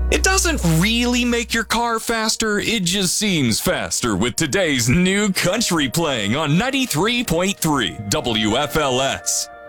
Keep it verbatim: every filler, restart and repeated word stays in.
It doesn't really make your car faster, it just seems faster with today's new country playing on ninety-three point three W F L S.